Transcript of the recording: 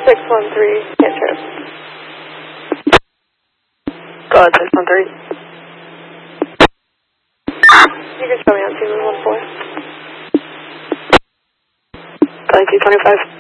613, can't trip. Go ahead, 613. You can show me on 214. Thank you, 25.